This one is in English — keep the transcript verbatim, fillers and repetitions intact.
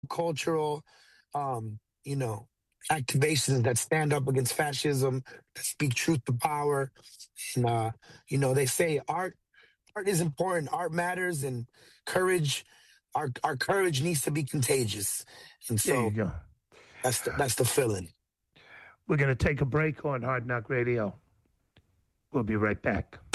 cultural, um, you know, activations that stand up against fascism, that speak truth to power. And, uh, you know, they say art art is important. Art matters, and courage. Our our courage needs to be contagious, and There you so go. that's the, that's the feeling. We're going to take a break on Hard Knock Radio. We'll be right back.